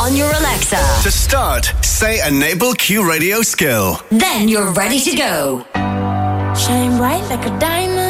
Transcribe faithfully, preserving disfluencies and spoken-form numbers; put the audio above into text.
on your Alexa. To start, say Enable Q Radio skill. Then you're ready to go. Shine bright like a diamond.